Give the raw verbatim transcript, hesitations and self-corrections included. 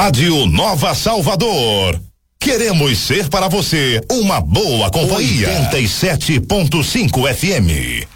Rádio Nova Salvador. Queremos ser para você uma boa companhia. oitenta e sete ponto cinco F M.